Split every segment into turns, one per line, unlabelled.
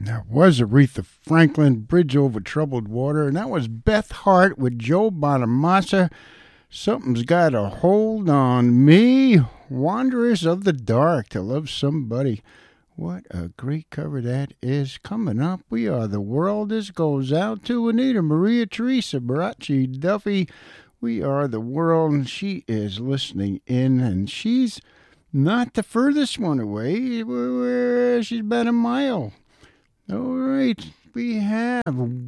That was Aretha Franklin, Bridge Over Troubled Water, and that was Beth Hart with Joe Bonamassa. Something's got a hold on me, Wanderers of the Dark, to love somebody. What a great cover that is. Coming up, We Are the World. This goes out to Anita Maria Teresa Barachi Duffy. We Are the World, and she is listening in, and she's not the furthest one away. She's about a mile. All right, we have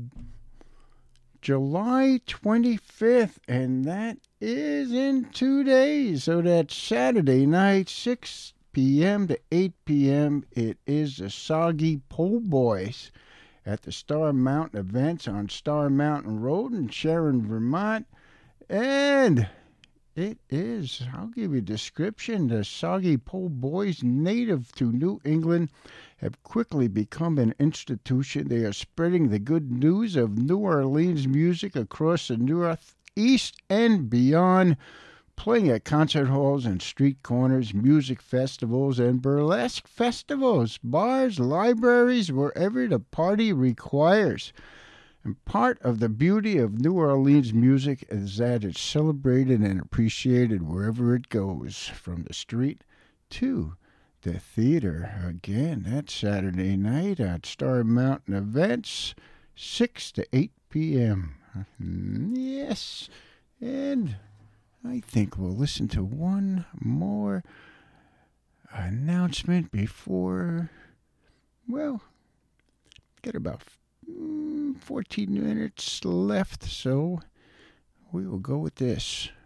July 25th, and that is in 2 days. So that's Saturday night, 6 p.m. to 8 p.m. It is the Soggy Po' Boys at the Star Mountain Events on Star Mountain Road in Sharon, Vermont. And it is, I'll give you a description, the Soggy Po' Boys, native to New England, have quickly become an institution. They are spreading the good news of New Orleans music across the Northeast and beyond, playing at concert halls and street corners, music festivals, and burlesque festivals, bars, libraries, wherever the party requires. And part of the beauty of New Orleans music is that it's celebrated and appreciated wherever it goes, from the street to the theater. Again, that's Saturday night at Star Mountain Events, 6 to 8 p.m. Yes, and I think we'll listen to one more announcement before, well, got about 14 minutes left, so we will go with this.